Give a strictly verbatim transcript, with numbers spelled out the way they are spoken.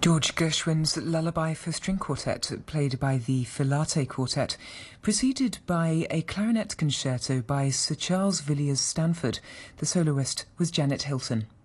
George Gershwin's Lullaby for String Quartet, played by the Filate Quartet, preceded by a clarinet concerto by Sir Charles Villiers Stanford. The soloist was Janet Hilton.